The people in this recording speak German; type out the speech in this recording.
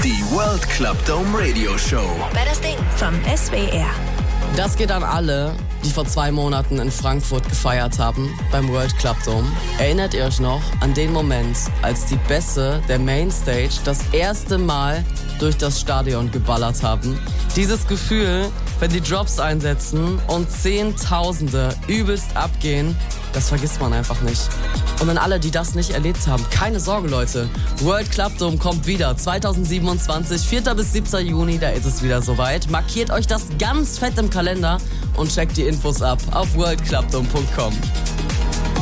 Die World Club Dome Radio Show. Wer das Ding vom SWR. Das geht an alle, die vor 2 Monaten in Frankfurt gefeiert haben beim World Club Dome. Erinnert ihr euch noch an den Moment, als die Bässe der Mainstage das erste Mal durch das Stadion geballert haben? Dieses Gefühl, wenn die Drops einsetzen und Zehntausende übelst abgehen, das vergisst man einfach nicht. Und an alle, die das nicht erlebt haben, keine Sorge, Leute. World Club Dome kommt wieder 2027, 4. bis 7. Juni, da ist es wieder soweit. Markiert euch das ganz fett im Kalender und checkt die Infos ab auf worldclubdome.com.